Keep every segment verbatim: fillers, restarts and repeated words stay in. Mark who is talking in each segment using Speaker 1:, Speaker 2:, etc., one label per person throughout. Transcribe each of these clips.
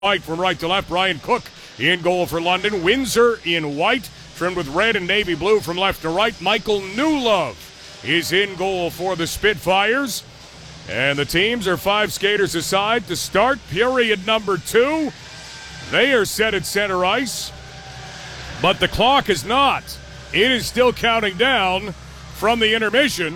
Speaker 1: White from right to left. Brian Cook in goal for London. Windsor in white, trimmed with red and navy blue from left to right. Michael Newlove is in goal for the Spitfires. And the teams are five skaters aside to start period number two. They are set at center ice, but the clock is not. It is still counting down from the intermission.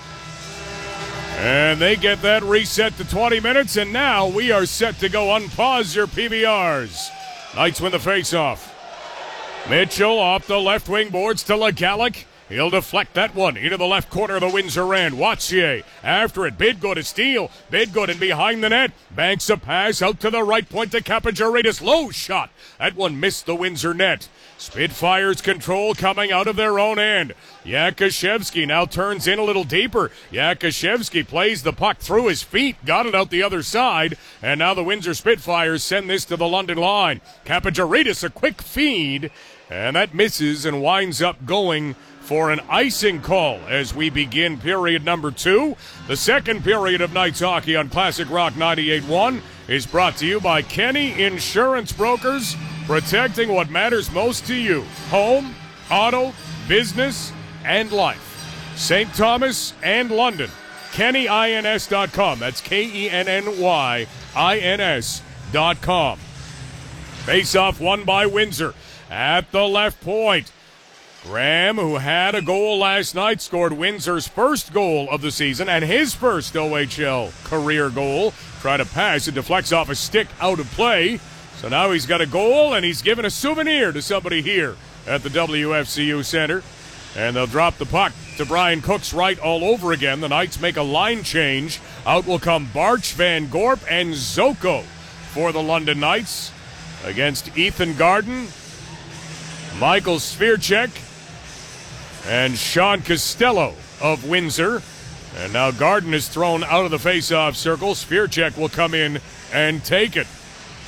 Speaker 1: And they get that reset to twenty minutes, and now we are set to go. Unpause your P V Rs. Knights win the faceoff. Mitchell off the left wing boards to Legalic. He'll deflect that one into the left corner of the Windsor end. Watsier after it. Bidgood to steal. Bidgood and behind the net. Banks a pass out to the right point to Kapajaritis. Low shot. That one missed the Windsor net. Spitfires control coming out of their own end. Yakashevsky now turns in a little deeper. Yakashevsky plays the puck through his feet. Got it out the other side. And now the Windsor Spitfires send this to the London line. Kapajaritis a quick feed. And that misses and winds up going for an icing call as we begin period number two. The second period of Knights hockey on Classic Rock ninety-eight point one is brought to you by Kenny Insurance Brokers, protecting what matters most to you. Home, auto, business, and life. Saint Thomas and London. Kenny Ins dot com. That's K E N N Y I N S dot com. Face-off won by Windsor at the left point. Graham, who had a goal last night, scored Windsor's first goal of the season and his first O H L career goal. Tried to pass, it deflects off a stick out of play. So now he's got a goal, and he's given a souvenir to somebody here at the W F C U Center. And they'll drop the puck to Brian Cook's right all over again. The Knights make a line change. Out will come Barch, Van Gorp, and Zoko for the London Knights against Ethan Garden, Michael Svirchek, and Sean Costello of Windsor. And now Garden is thrown out of the face-off circle. Svirchek will come in and take it.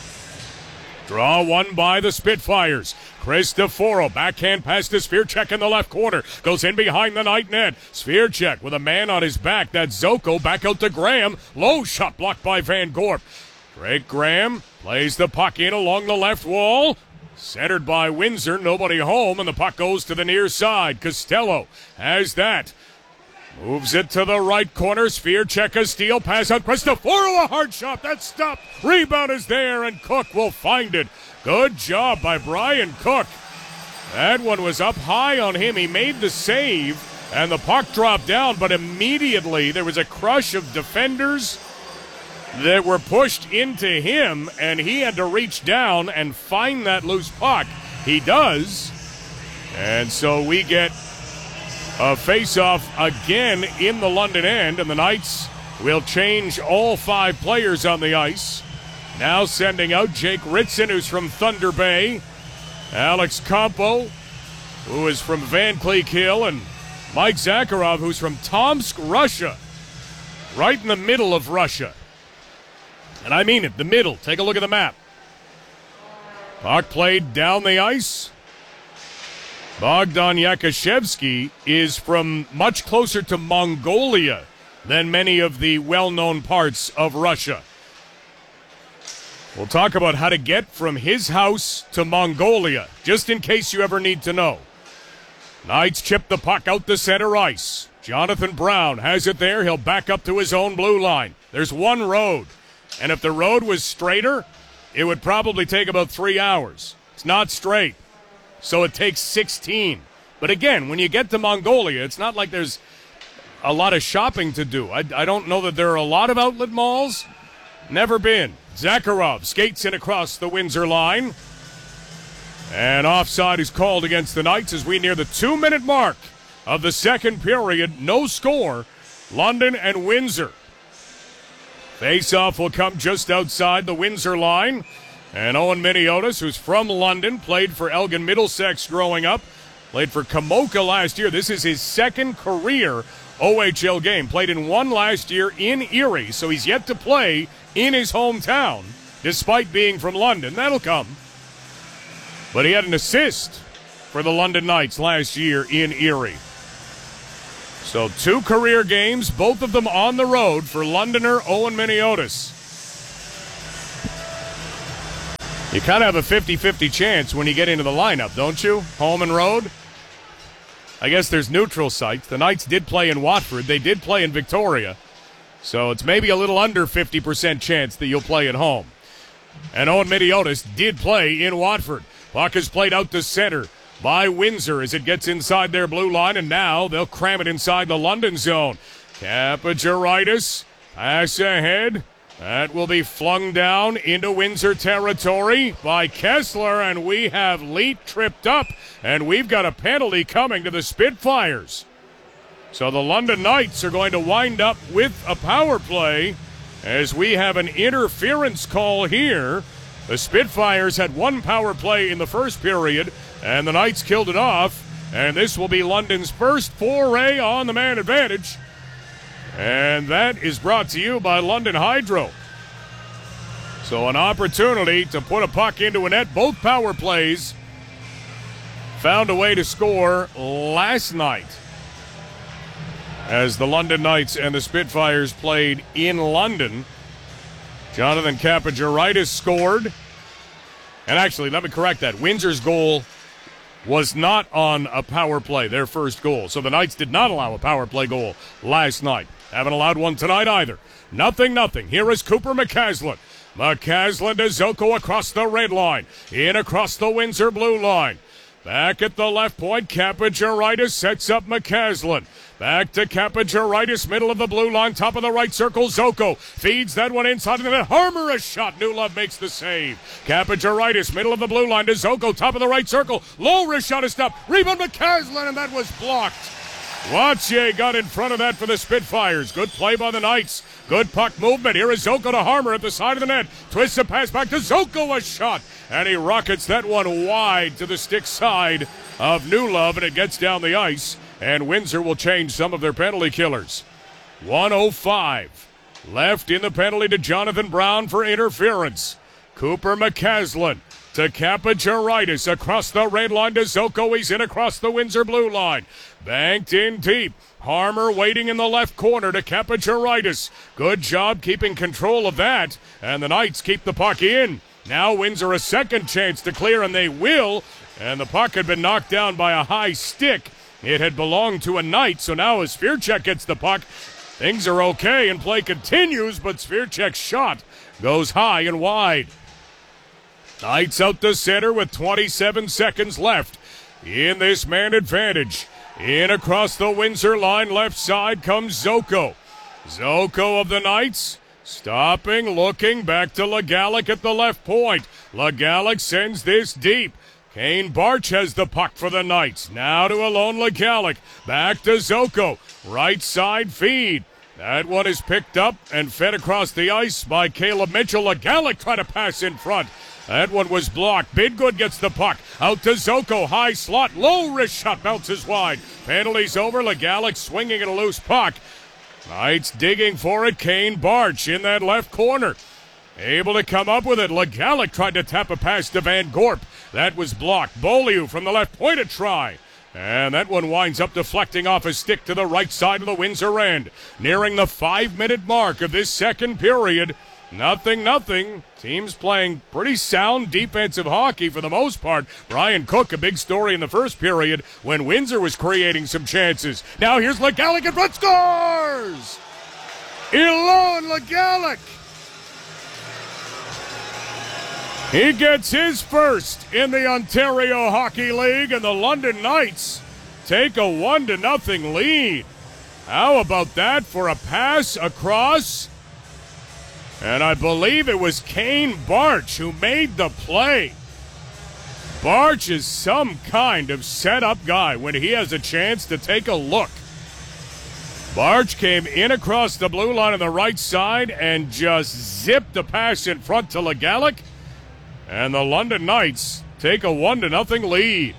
Speaker 1: Draw one by the Spitfires. Cristoforo, backhand pass to Svirchek in the left corner. Goes in behind the Knight net. Svirchek with a man on his back. That's Zoko. Back out to Graham. Low shot blocked by Van Gorp. Drake Graham plays the puck in along the left wall. Centered by Windsor, nobody home, and the puck goes to the near side. Costello has that. Moves it to the right corner. Svirchek a steal. Pass out. Cristoforo, a hard shot. That's stopped. Rebound is there, and Cook will find it. Good job by Brian Cook. That one was up high on him. He made the save, and the puck dropped down, but immediately there was a crush of defenders that were pushed into him, and he had to reach down and find that loose puck. He does. And so we get a face-off again in the London end, and the Knights will change all five players on the ice. Now sending out Jake Ritson, who's from Thunder Bay, Alex Campo, who is from Van Cleek Hill, and Mike Zakharov, who's from Tomsk, Russia. Right in the middle of Russia. And I mean it, the middle. Take a look at the map. Puck played down the ice. Bogdan Yakashevsky is from much closer to Mongolia than many of the well-known parts of Russia. We'll talk about how to get from his house to Mongolia, just in case you ever need to know. Knights chip the puck out the center ice. Jonathan Brown has it there. He'll back up to his own blue line. There's one road. And if the road was straighter, it would probably take about three hours. It's not straight, so it takes sixteen. But again, when you get to Mongolia, it's not like there's a lot of shopping to do. I, I don't know that there are a lot of outlet malls. Never been. Zakharov skates in across the Windsor line. And offside is called against the Knights as we near the two-minute mark of the second period. No score, London and Windsor. Face-off will come just outside the Windsor line. And Owen Miniotis, who's from London, played for Elgin Middlesex growing up, played for Kamoka last year. This is his second career O H L game. Played in one last year in Erie, so he's yet to play in his hometown, despite being from London. That'll come. But he had an assist for the London Knights last year in Erie. So two career games, both of them on the road for Londoner Owen Miniotis. You kind of have a fifty-fifty chance when you get into the lineup, don't you? Home and road. I guess there's neutral sites. The Knights did play in Watford. They did play in Victoria. So it's maybe a little under fifty percent chance that you'll play at home. And Owen Midiotis did play in Watford. Puck is played out to center by Windsor as it gets inside their blue line, and now they'll cram it inside the London zone. Kapacharitis, pass ahead. That will be flung down into Windsor territory by Kessler, and we have Leet tripped up, and we've got a penalty coming to the Spitfires. So the London Knights are going to wind up with a power play as we have an interference call here. The Spitfires had one power play in the first period, and the Knights killed it off, and this will be London's first foray on the man advantage. And that is brought to you by London Hydro. So an opportunity to put a puck into a net. Both power plays found a way to score last night as the London Knights and the Spitfires played in London. Jonathan Kapacharitis scored. And actually, let me correct that. Windsor's goal was not on a power play, their first goal. So the Knights did not allow a power play goal last night. Haven't allowed one tonight either. Nothing, nothing. Here is Cooper McCaslin. McCaslin to Zoko across the red line. In across the Windsor blue line. Back at the left point, Kapacharitis sets up McCaslin. Back to Kapacharitis, middle of the blue line, top of the right circle. Zoko feeds that one inside of the net. Harmer a shot. New Love makes the save. Kapacharitis, middle of the blue line to Zoko, top of the right circle. Low wrist shot is stopped. Rebound McCaslin, and that was blocked. Wache got in front of that for the Spitfires. Good play by the Knights. Good puck movement. Here is Zoko to Harmer at the side of the net. Twists the pass back to Zoko, a shot. And he rockets that one wide to the stick side of New Love, and it gets down the ice. And Windsor will change some of their penalty killers. one oh five left in the penalty to Jonathan Brown for interference. Cooper McCaslin to Kapacharitis across the red line to Zoko. He's in across the Windsor blue line. Banked in deep. Harmer waiting in the left corner to Kapacharitis. Good job keeping control of that. And the Knights keep the puck in. Now Windsor a second chance to clear, and they will. And the puck had been knocked down by a high stick. It had belonged to a Knight, so now as Svirchek gets the puck, things are okay and play continues, but Svirchek's shot goes high and wide. Knights out the center with twenty-seven seconds left in this man advantage. In across the Windsor line, left side comes Zoko. Zoko of the Knights, stopping, looking, back to Legalick at the left point. Legalick sends this deep. Kane Barch has the puck for the Knights. Now to Alon Legalick. Back to Zoko. Right side feed. That one is picked up and fed across the ice by Caleb Mitchell. Legalick trying to pass in front. That one was blocked. Bidgood gets the puck. Out to Zoko. High slot. Low wrist shot. Bounces wide. Penalties over. Legalick swinging at a loose puck. Knights digging for it. Kane Barch in that left corner. Able to come up with it. Legalick tried to tap a pass to Van Gorp. That was blocked. Beaulieu from the left point a try. And that one winds up deflecting off a stick to the right side of the Windsor end. Nearing the five-minute mark of this second period. Nothing, nothing. Teams playing pretty sound defensive hockey for the most part. Brian Cook, a big story in the first period when Windsor was creating some chances. Now here's Legalick in front, scores! Alon Legalick! He gets his first in the Ontario Hockey League, and the London Knights take a one to nothing lead. How about that for a pass across? And I believe it was Kane Barch who made the play. Barch is some kind of set-up guy when he has a chance to take a look. Barch came in across the blue line on the right side and just zipped the pass in front to Legalick. And the London Knights take a one to nothing lead.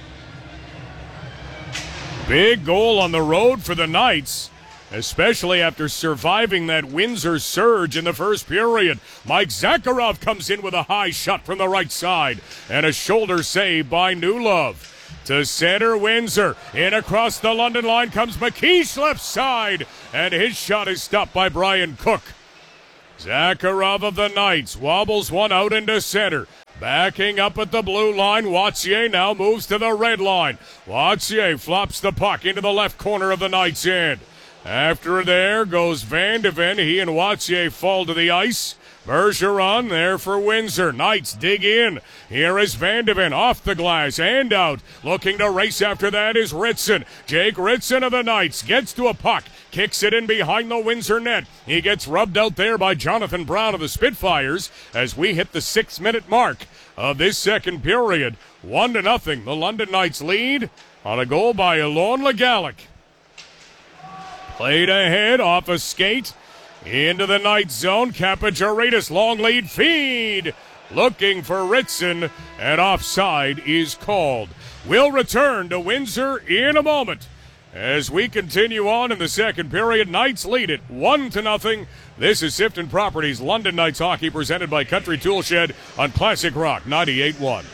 Speaker 1: Big goal on the road for the Knights, especially after surviving that Windsor surge in the first period. Mike Zakharov comes in with a high shot from the right side and a shoulder save by New Love. To center Windsor. In across the London line comes McKeish left side, and his shot is stopped by Brian Cook. Zakharov of the Knights wobbles one out into center. Backing up at the blue line, Wattier now moves to the red line. Wattier flops the puck into the left corner of the Knights' end. After there goes Van de Ven. He and Wattier fall to the ice. Bergeron there for Windsor. Knights dig in. Here is Van de Ven off the glass and out. Looking to race after that is Ritson. Jake Ritson of the Knights gets to a puck. Kicks it in behind the Windsor net. He gets rubbed out there by Jonathan Brown of the Spitfires as we hit the six-minute mark of this second period. One to nothing. The London Knights lead on a goal by Ilon Legalic. Played ahead off a skate. Into the Knights zone. Kapacharitis, long lead feed. Looking for Ritson, and offside is called. We'll return to Windsor in a moment. As we continue on in the second period, Knights lead it one to nothing. This is Sifton Properties London Knights hockey presented by Country Tool Shed on Classic Rock ninety-eight point one.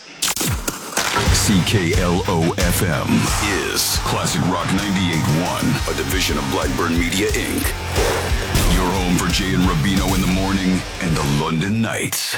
Speaker 2: C K L O F M is Classic Rock ninety-eight point one, a division of Blackburn Media, Incorporated. Your home for Jay and Rubino in the morning and the London Knights.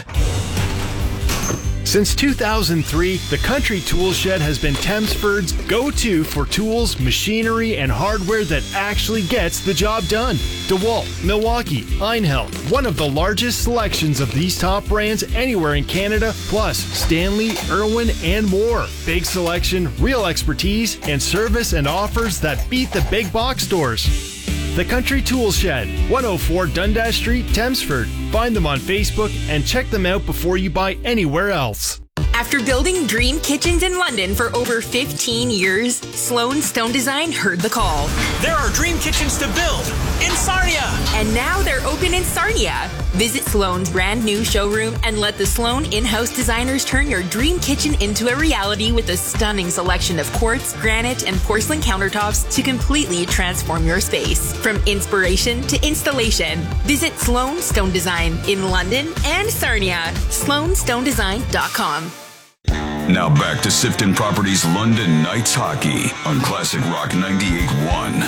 Speaker 3: Since two thousand three, the Country Tool Shed has been Thamesford's go-to for tools, machinery, and hardware that actually gets the job done. DeWalt, Milwaukee, Einhell, one of the largest selections of these top brands anywhere in Canada, plus Stanley, Irwin, and more. Big selection, real expertise, and service and offers that beat the big box stores. The Country Tool Shed, one oh four Dundas Street, Thamesford. Find them on Facebook and check them out before you buy anywhere else.
Speaker 4: After building dream kitchens in London for over fifteen years, Sloan Stone Design heard the call.
Speaker 5: There are dream kitchens to build in Sarnia.
Speaker 4: And now they're open in Sarnia. Visit Sloan's brand new showroom and let the Sloan in-house designers turn your dream kitchen into a reality with a stunning selection of quartz, granite, and porcelain countertops to completely transform your space. From inspiration to installation, visit Sloan Stone Design in London and Sarnia. sloan stone design dot com.
Speaker 2: Now back to Sifton Properties London Knights hockey on Classic Rock ninety-eight point one.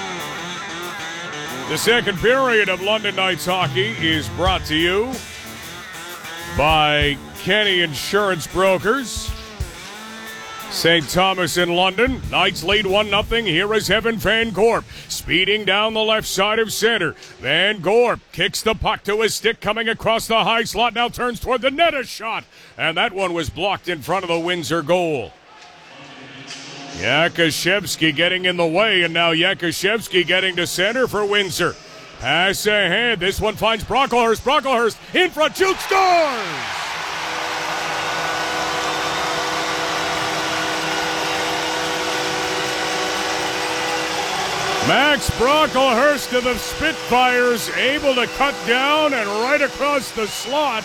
Speaker 1: The second period of London Knights hockey is brought to you by Kenny Insurance Brokers. Saint Thomas in London. Knights lead one nothing. Here is Evan Van Gorp speeding down the left side of center. Van Gorp kicks the puck to his stick coming across the high slot. Now turns toward the net. A shot. And that one was blocked in front of the Windsor goal. Yakushevsky getting in the way, and now Yakushevsky getting to center for Windsor. Pass ahead. This one finds Brocklehurst. Brocklehurst in front. Shoots. Scores! Max Brocklehurst of the Spitfires able to cut down and right across the slot.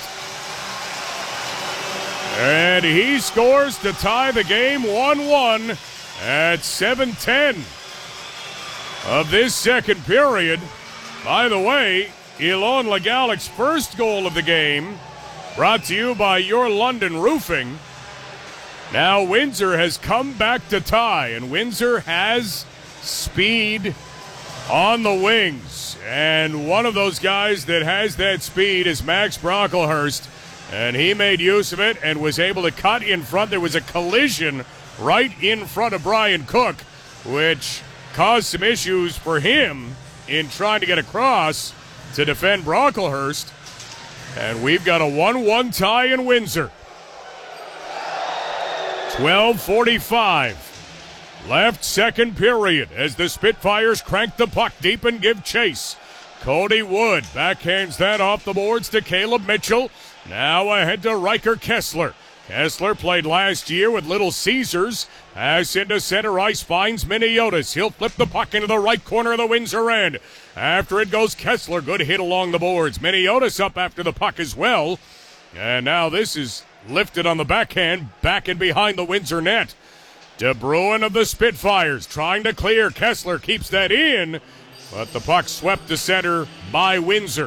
Speaker 1: And he scores to tie the game one one at seven ten of this second period. By the way, Ilon Legalic's first goal of the game brought to you by Your London Roofing. Now Windsor has come back to tie, and Windsor has speed on the wings, and one of those guys that has that speed is Max Brocklehurst, and he made use of it and was able to cut in front. There was a collision right in front of Brian Cook, which caused some issues for him in trying to get across to defend Brocklehurst, and we've got a one one tie in Windsor. twelve forty-five left second period as the Spitfires crank the puck deep and give chase. Cody Wood backhands that off the boards to Caleb Mitchell. Now ahead to Riker Kessler. Kessler played last year with Little Caesars. Pass into center ice finds Miniotis. He'll flip the puck into the right corner of the Windsor end. After it goes Kessler. Good hit along the boards. Miniotis up after the puck as well. And now this is lifted on the backhand back and behind the Windsor net. De Bruin of the Spitfires trying to clear. Kessler keeps that in, but the puck swept to center by Windsor.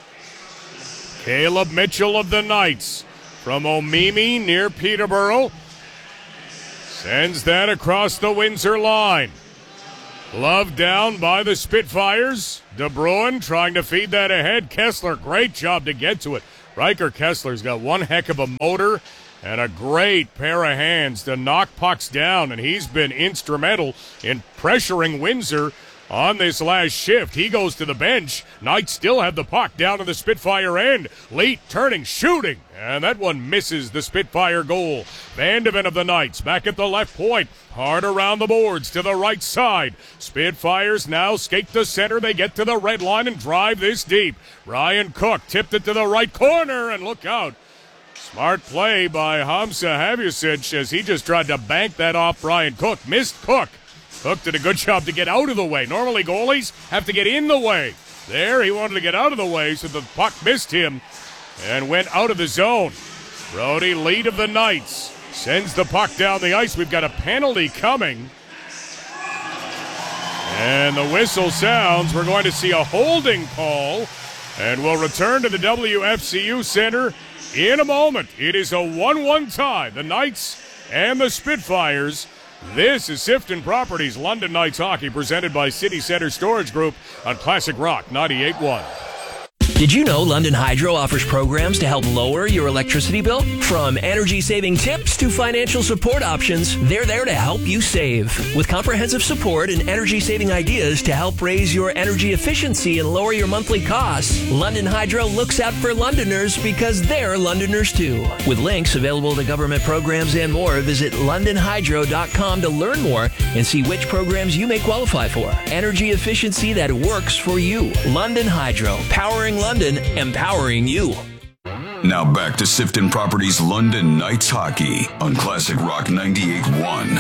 Speaker 1: Caleb Mitchell of the Knights from Omimi near Peterborough sends that across the Windsor line. Glove down by the Spitfires. De Bruin trying to feed that ahead. Kessler, great job to get to it. Riker Kessler's got one heck of a motor and a great pair of hands to knock pucks down, and he's been instrumental in pressuring Windsor on this last shift. He goes to the bench. Knights still have the puck down to the Spitfire end. Leet turning, shooting, and that one misses the Spitfire goal. Vandeven of the Knights back at the left point. Hard around the boards to the right side. Spitfires now skate to center. They get to the red line and drive this deep. Ryan Cook tipped it to the right corner, and look out. Smart play by Hamza Havusic as he just tried to bank that off Brian Cook. Missed Cook. Cook did a good job to get out of the way. Normally goalies have to get in the way. There, he wanted to get out of the way, so the puck missed him and went out of the zone. Brody, lead of the Knights, sends the puck down the ice. We've got a penalty coming. And the whistle sounds. We're going to see a holding call, and we'll return to the W F C U Center in a moment. It is a one one tie, the Knights and the Spitfires. This is Sifton Properties London Knights Hockey, presented by City Center Storage Group on Classic Rock ninety-eight point one.
Speaker 6: Did you know London Hydro offers programs to help lower your electricity bill? From energy-saving tips to financial support options, they're there to help you save. With comprehensive support and energy-saving ideas to help raise your energy efficiency and lower your monthly costs, London Hydro looks out for Londoners because they're Londoners too. With links available to government programs and more, visit london hydro dot com to learn more and see which programs you may qualify for. Energy efficiency that works for you. London Hydro, powering London, empowering you.
Speaker 2: Now back to Sifton Properties London Knights Hockey on Classic Rock ninety-eight point one.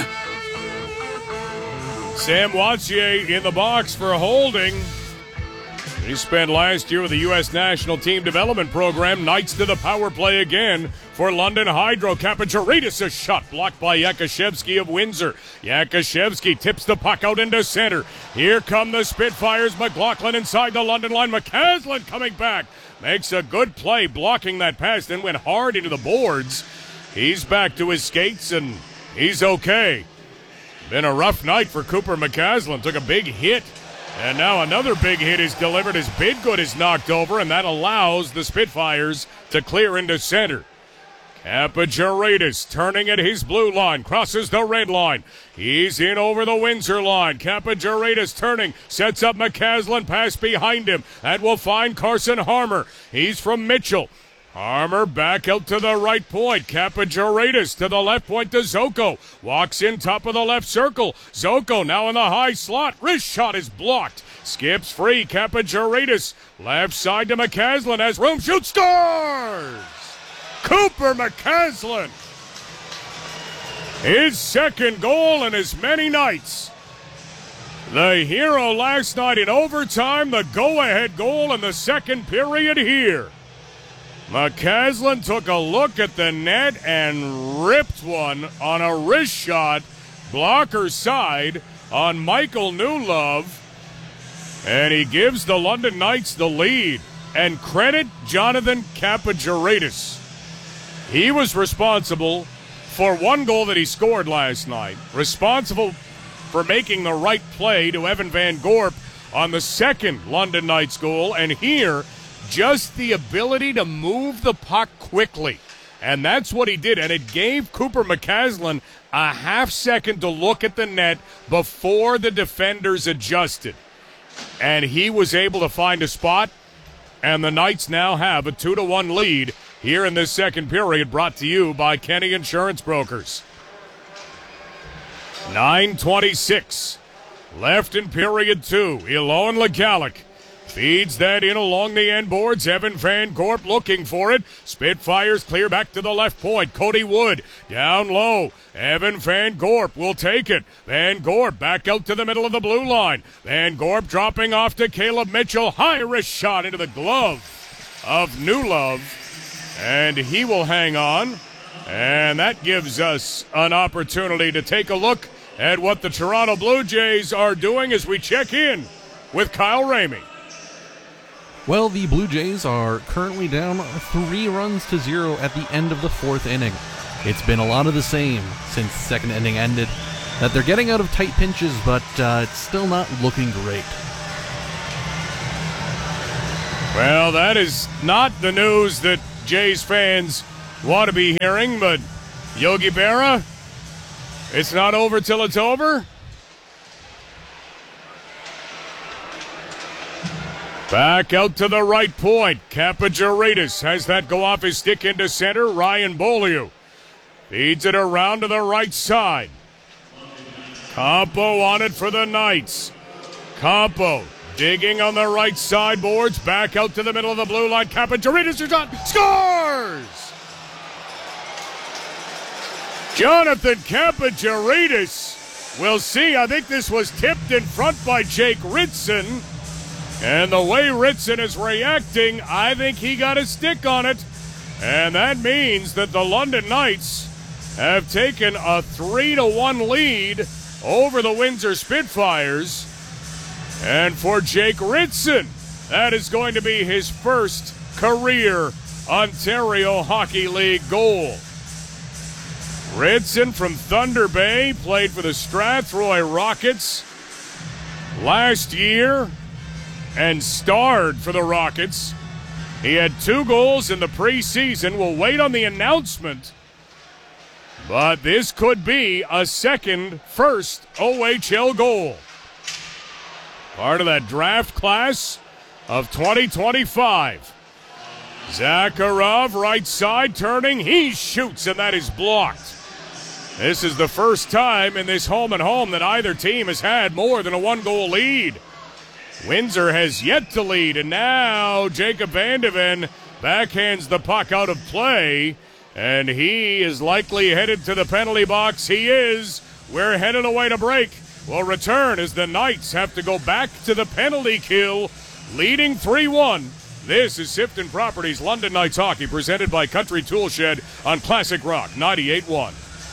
Speaker 1: Sam Wattier in the box for holding. He spent last year with the U S National Team Development Program. Knights to the power play again for London Hydro. Kapagiridis, a shot blocked by Yakashevsky of Windsor. Yakashevsky tips the puck out into center. Here come the Spitfires. McLaughlin inside the London line. McCaslin coming back. Makes a good play blocking that pass, then went hard into the boards. He's back to his skates, and he's okay. Been a rough night for Cooper McCaslin. Took a big hit. And now another big hit is delivered as Bidgood is knocked over, and that allows the Spitfires to clear into center. Kapagiridis turning at his blue line, crosses the red line. He's in over the Windsor line. Kapagiridis turning, sets up McCaslin, pass behind him. That will find Carson Harmer. He's from Mitchell. Harmer back out to the right point. Kapagiridis to the left point to Zoko. Walks in top of the left circle. Zoko now in the high slot. Wrist shot is blocked. Skips free. Kapagiridis left side to McCaslin. Has room. Shoots. Scores! Cooper McCaslin. His second goal in as many nights. The hero last night in overtime. The go-ahead goal in the second period here. McCaslin took a look at the net and ripped one on a wrist shot, blocker side on Michael Newlove, and he gives the London Knights the lead. And credit Jonathan Kapagiridis. He was responsible for one goal that he scored last night, responsible for making the right play to Evan Van Gorp on the second London Knights goal, and here, just the ability to move the puck quickly. And that's what he did. And it gave Cooper McCaslin a half second to look at the net before the defenders adjusted. And he was able to find a spot. And the Knights now have a two to one lead here in this second period, brought to you by Kenny Insurance Brokers. nine twenty-six left in period two. Ilon Legalic feeds that in along the end boards. Evan Van Gorp looking for it. Spitfires clear back to the left point. Cody Wood down low. Evan Van Gorp will take it. Van Gorp back out to the middle of the blue line. Van Gorp dropping off to Caleb Mitchell. High wrist shot into the glove of Newlove. And he will hang on. And that gives us an opportunity to take a look at what the Toronto Blue Jays are doing as we check in with Kyle Ramey.
Speaker 7: Well, the Blue Jays are currently down three runs to zero at the end of the fourth inning. It's been a lot of the same since the second inning ended, that they're getting out of tight pinches, but uh, it's still not looking great.
Speaker 1: Well, that is not the news that Jays fans want to be hearing, but Yogi Berra, it's not over till it's over. Back out to the right point. Kappagiridis has that go off his stick into center. Ryan Beaulieu feeds it around to the right side. Campo on it for the Knights. Campo digging on the right side boards. Back out to the middle of the blue line. Kappagiridis is on. Scores! Jonathan Kappagiridis. We'll see. I think this was tipped in front by Jake Ritson. And the way Ritson is reacting, I think he got a stick on it. And that means that the London Knights have taken a three to one lead over the Windsor Spitfires. And for Jake Ritson, that is going to be his first career Ontario Hockey League goal. Ritson from Thunder Bay played for the Strathroy Rockets last year and starred for the Rockets. He had two goals in the preseason. We'll wait on the announcement, but this could be a second first O H L goal. Part of that draft class of twenty twenty-five. Zakharov, right side, turning. He shoots, and that is blocked. This is the first time in this home and home that either team has had more than a one-goal lead. Windsor has yet to lead, and now Jacob Vandeven backhands the puck out of play, and he is likely headed to the penalty box. He is. We're headed away to break. We'll return as the Knights have to go back to the penalty kill, leading three one. This is Sifton Properties London Knights Hockey, presented by Country Tool Shed on Classic Rock ninety-eight point one.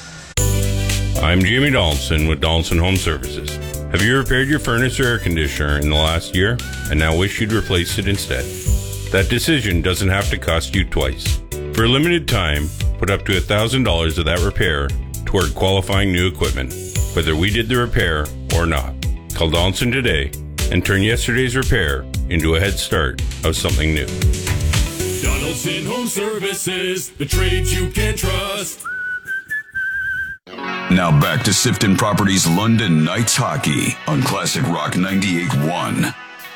Speaker 8: I'm Jamie Donaldson with Donaldson Home Services. Have you repaired your furnace or air conditioner in the last year and now wish you'd replace it instead? That decision doesn't have to cost you twice. For a limited time, put up to one thousand dollars of that repair toward qualifying new equipment, whether we did the repair or not. Call Donaldson today and turn yesterday's repair into a head start of something new.
Speaker 9: Donaldson Home Services, the trades you can trust.
Speaker 2: Now back to Sifton Properties London Knights Hockey on Classic Rock ninety-eight point one.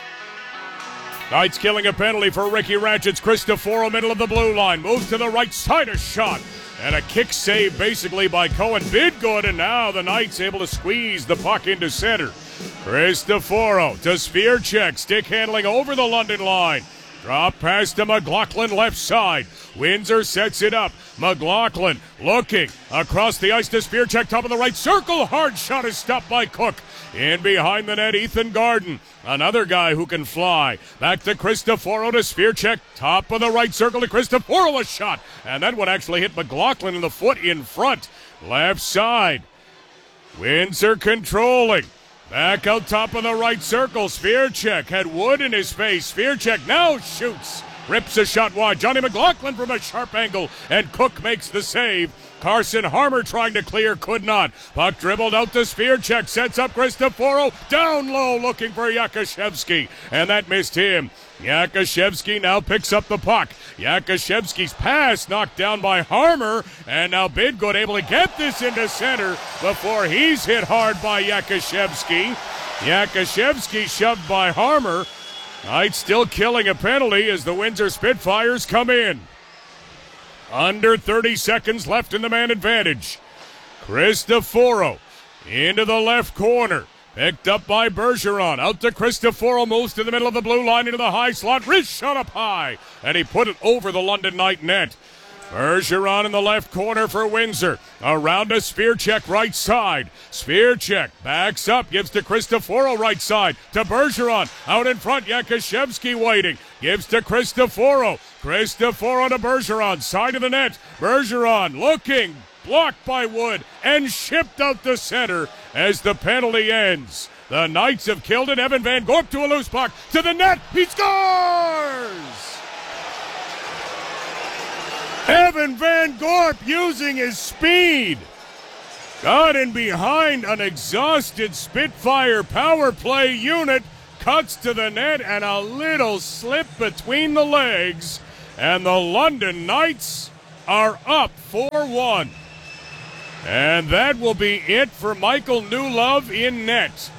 Speaker 1: Knights killing a penalty for Ricky Ratchett's Cristoforo, middle of the blue line. Moves to the right side, a shot. And a kick save basically by Cohen Bidgood. And now the Knights able to squeeze the puck into center. Cristoforo to spear check. Stick handling over the London line. Drop pass to McLaughlin left side. Windsor sets it up. McLaughlin looking across the ice to spear check, top of the right circle. Hard shot is stopped by Cook. In behind the net, Ethan Garden. Another guy who can fly. Back to Cristoforo to spear check. Top of the right circle to Cristoforo, a shot. And that one actually hit McLaughlin in the foot in front. Left side. Windsor controlling. Back out top of the right circle. Spear check. Had Wood in his face. Spear check now shoots. Rips a shot wide. Johnny McLaughlin from a sharp angle. And Cook makes the save. Carson Harmer trying to clear. Could not. Puck dribbled out to spear check. Sets up Cristoforo. Down low looking for Yakushevsky. And that missed him. Yakushevsky now picks up the puck. Yakushevsky's pass knocked down by Harmer. And now Bidgood able to get this into center before he's hit hard by Yakushevsky. Yakushevsky shoved by Harmer. Knights still killing a penalty as the Windsor Spitfires come in. Under thirty seconds left in the man advantage. Cristoforo into the left corner. Picked up by Bergeron. Out to Cristoforo. Moves to the middle of the blue line into the high slot. Wrist shot up high. And he put it over the London Knight net. Bergeron in the left corner for Windsor. Around a spear check right side. Spear check backs up. Gives to Cristoforo right side. To Bergeron. Out in front. Yakushevsky waiting. Gives to Cristoforo. Cristoforo to Bergeron. Side of the net. Bergeron looking. Blocked by Wood. And shipped out to center as the penalty ends. The Knights have killed it. Evan Van Gorp to a loose puck. To the net. He scores! Evan Van Gorp using his speed. Got in behind an exhausted Spitfire power play unit. Cuts to the net and a little slip between the legs and the London Knights are up four one. And that will be it for Michael Newlove in net.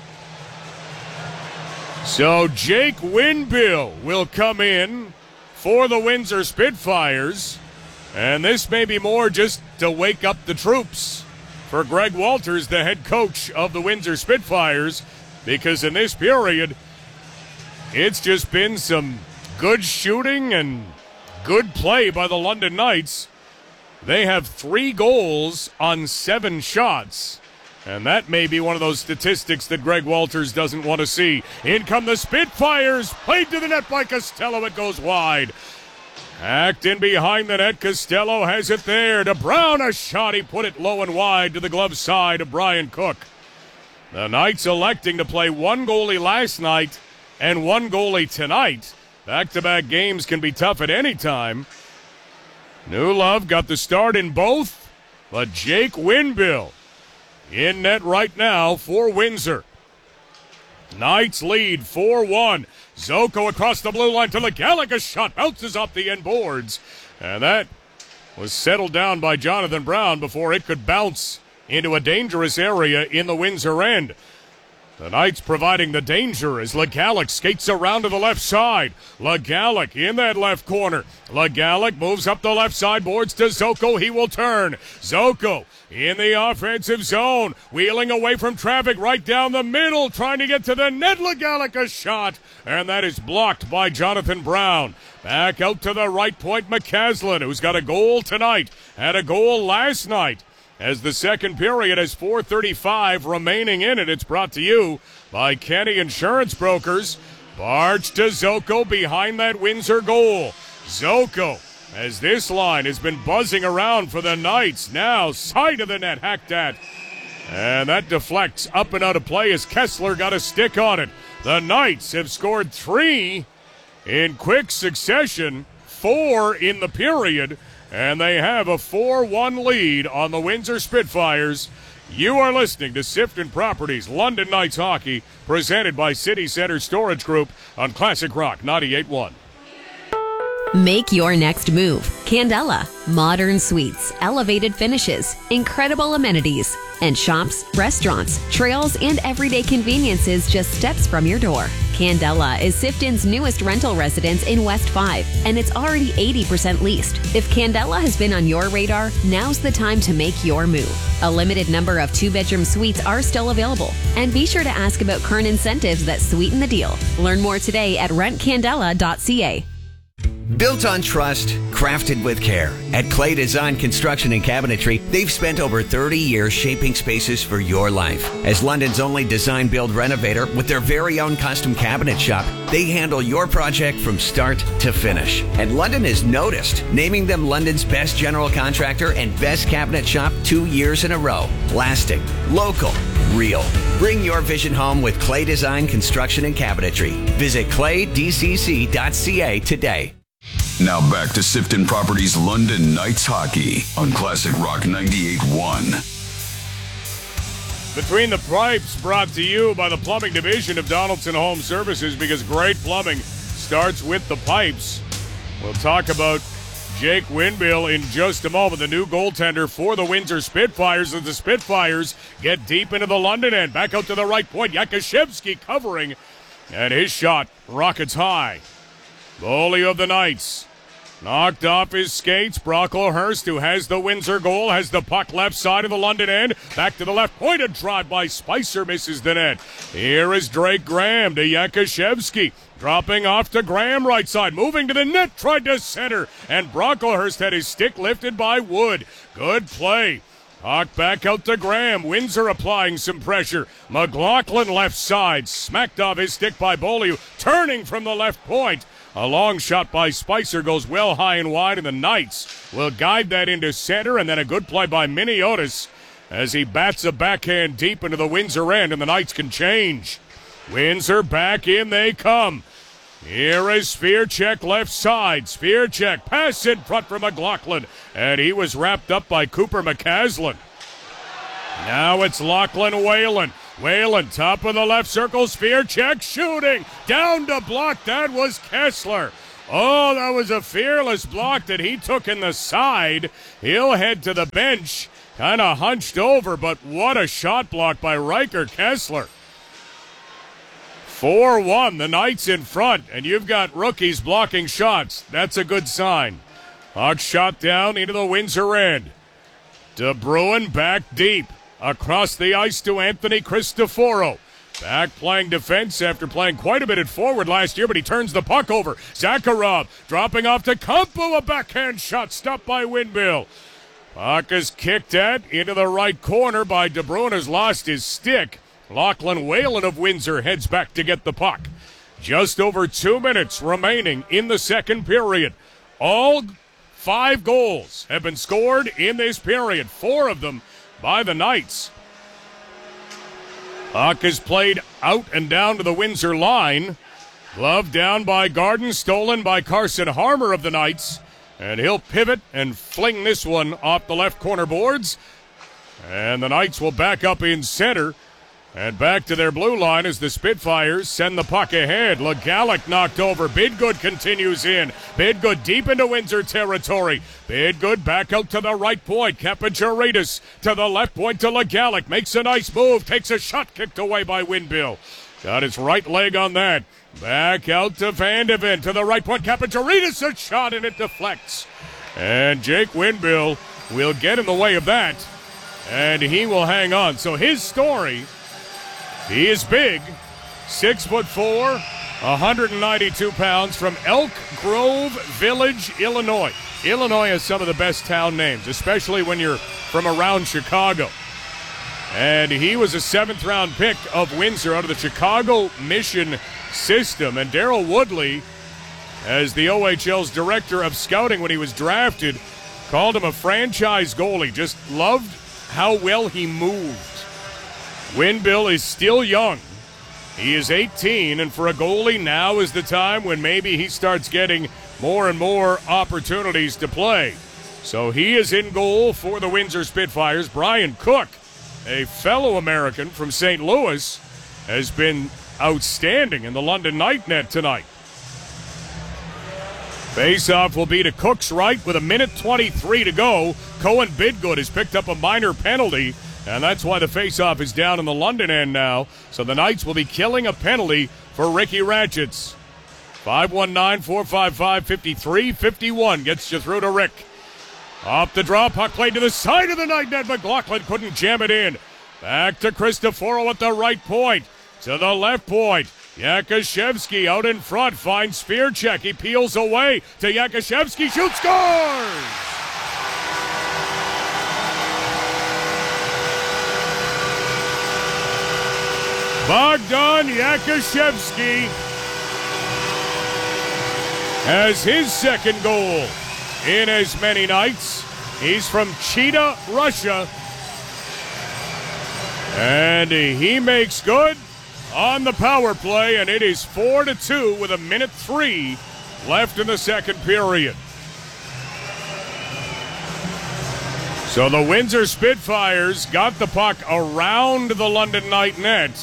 Speaker 1: So Jake Winbill will come in for the Windsor Spitfires, and this may be more just to wake up the troops for Greg Walters, the head coach of the Windsor Spitfires, because in this period, it's just been some good shooting and good play by the London Knights. They have three goals on seven shots, and that may be one of those statistics that Greg Walters doesn't want to see. In come the Spitfires, played to the net by Costello, it goes wide. Hacked in behind the net, Costello has it there. To Brown, a shot, he put it low and wide to the glove side of Brian Cook. The Knights electing to play one goalie last night and one goalie tonight. Back-to-back games can be tough at any time. Newlove got the start in both, but Jake Winbill in net right now for Windsor. Knights lead four one. Zoko across the blue line to Legalic. A shot bounces off the end boards, and that was settled down by Jonathan Brown before it could bounce into a dangerous area in the Windsor end. The Knights providing the danger as Legalic skates around to the left side. Legalic in that left corner. Legalic moves up the left side boards to Zoko. He will turn. Zoko in the offensive zone, wheeling away from traffic right down the middle, trying to get to the net. Legalic a shot, and that is blocked by Jonathan Brown. Back out to the right point, McCaslin, who's got a goal tonight, had a goal last night. As the second period has four thirty-five remaining in it, it's brought to you by Kenny Insurance Brokers. Barge to Zoko behind that Windsor goal. Zoko, as this line has been buzzing around for the Knights. Now, side of the net, hacked at. And that deflects up and out of play as Kessler got a stick on it. The Knights have scored three in quick succession, four in the period, and they have a four one lead on the Windsor Spitfires. You are listening to Sifton Properties London Knights Hockey, presented by City Center Storage Group on Classic Rock ninety-eight point one.
Speaker 10: Make your next move. Candela. Modern suites, elevated finishes, incredible amenities, and shops, restaurants, trails, and everyday conveniences just steps from your door. Candela is Sifton's newest rental residence in West five, and it's already eighty percent leased. If Candela has been on your radar, now's the time to make your move. A limited number of two-bedroom suites are still available, and be sure to ask about current incentives that sweeten the deal. Learn more today at rent candela dot c a.
Speaker 11: Built on trust, crafted with care. At Clay Design Construction and Cabinetry, they've spent over thirty years shaping spaces for your life. As London's only design-build renovator with their very own custom cabinet shop, they handle your project from start to finish. And London is noticed, naming them London's best general contractor and best cabinet shop two years in a row. Lasting, local, real. Bring your vision home with Clay Design Construction and Cabinetry. Visit clay d c c dot c a today.
Speaker 2: Now back to Sifton Properties London Knights Hockey on Classic Rock ninety-eight point one.
Speaker 1: Between the Pipes, brought to you by the Plumbing Division of Donaldson Home Services, because great plumbing starts with the pipes. We'll talk about Jake Winbill in just a moment, the new goaltender for the Windsor Spitfires, as the Spitfires get deep into the London end. Back out to the right point, Yakashevsky covering, and his shot rockets high. Goalie of the Knights knocked off his skates. Brocklehurst, who has the Windsor goal, has the puck left side of the London end. Back to the left point, a drive by Spicer misses the net. Here is Drake Graham to Yakashevsky. Dropping off to Graham right side. Moving to the net, tried to center. And Brocklehurst had his stick lifted by Wood. Good play. Puck back out to Graham. Windsor applying some pressure. McLaughlin left side. Smacked off his stick by Beaulieu. Turning from the left point. A long shot by Spicer goes well high and wide, and the Knights will guide that into center, and then a good play by Miniotis as he bats a backhand deep into the Windsor end, and the Knights can change. Windsor back in they come. Here is Svirchek left side. Svirchek pass in front for McLaughlin, and he was wrapped up by Cooper McCaslin. Now it's Lachlan Whalen. Whalen, top of the left circle, Svirchek shooting, down to block, that was Kessler. Oh, that was a fearless block that he took in the side. He'll head to the bench, kind of hunched over, but what a shot block by Riker Kessler. four one, the Knights in front, and you've got rookies blocking shots. That's a good sign. Hawks shot down into the Windsor end. De Bruin back deep. Across the ice to Anthony Cristoforo. Back playing defense after playing quite a bit at forward last year, but he turns the puck over. Zakharov dropping off to Kumpu. A backhand shot stopped by Windmill. Puck is kicked at into the right corner by De Bruin, has lost his stick. Lachlan Whalen of Windsor heads back to get the puck. Just over two minutes remaining in the second period. All five goals have been scored in this period, four of them by the Knights. Puck is played out and down to the Windsor line. Glove down by Garden, stolen by Carson Harmer of the Knights. And he'll pivot and fling this one off the left corner boards. And the Knights will back up in center. And back to their blue line as the Spitfires send the puck ahead. Legalick knocked over. Bidgood continues in. Bidgood deep into Windsor territory. Bidgood back out to the right point. Kapagiridis to the left point to Legalick. Makes a nice move. Takes a shot kicked away by Windmill. Got his right leg on that. Back out to Vandeven to the right point. Kapagiridis a shot and it deflects. And Jake Windmill will get in the way of that. And he will hang on. So his story... He is big, six foot four, one hundred ninety-two pounds, from Elk Grove Village, Illinois. Illinois has some of the best town names, especially when you're from around Chicago. And he was a seventh round pick of Windsor out of the Chicago Mission system. And Daryl Woodley, as the O H L's director of scouting when he was drafted, called him a franchise goalie. Just loved how well he moved. Windmill is still young. He is eighteen, and for a goalie, now is the time when maybe he starts getting more and more opportunities to play. So he is in goal for the Windsor Spitfires. Brian Cook, a fellow American from Saint Louis, has been outstanding in the London Knight net tonight. Face-off will be to Cook's right with a minute twenty-three to go. Cohen Bidgood has picked up a minor penalty, and that's why the face-off is down in the London end now. So the Knights will be killing a penalty for Ricky Ratchets. five one nine, four five five, five three five one gets you through to Rick. Off the draw, puck played to the side of the Knight net. McLaughlin couldn't jam it in. Back to Cristoforo at the right point. To the left point. Yakashevsky out in front. Finds spear check. He peels away to Yakashevsky. Shoots, scores! Bogdan Yakashevsky has his second goal in as many nights. He's from Chita, Russia. And he makes good on the power play, and it is four to two with a minute three left in the second period. So the Windsor Spitfires got the puck around the London Knight net.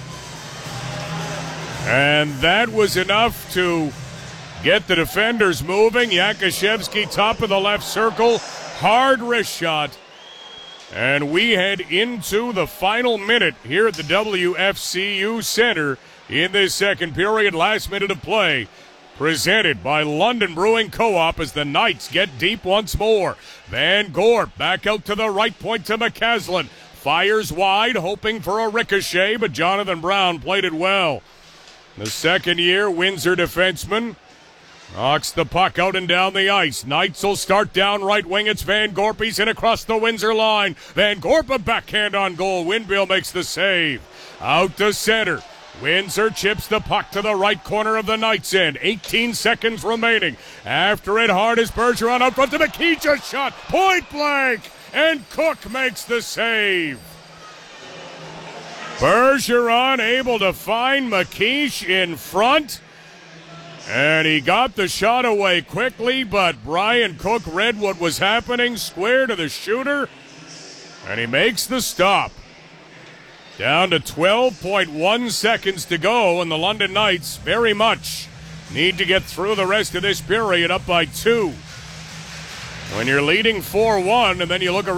Speaker 1: And that was enough to get the defenders moving. Yakashevsky, top of the left circle, hard wrist shot. And we head into the final minute here at the W F C U Center in this second period. Last minute of play presented by London Brewing Co-op as the Knights get deep once more. Van Gorp back out to the right point to McCaslin. Fires wide, hoping for a ricochet, but Jonathan Brown played it well. The second year Windsor defenseman knocks the puck out and down the ice. Knights will start down right wing. It's Van Gorp. He's in across the Windsor line. Van Gorp, a backhand on goal. Windmill makes the save. Out to center. Windsor chips the puck to the right corner of the Knights end. eighteen seconds remaining. After it hard is Bergeron out front to McKee's shot. Point blank. And Cook makes the save. Bergeron able to find McKeish in front. And he got the shot away quickly, but Brian Cook read what was happening, square to the shooter, and he makes the stop. Down to twelve point one seconds to go, and the London Knights very much need to get through the rest of this period up by two. When you're leading four one and then you look around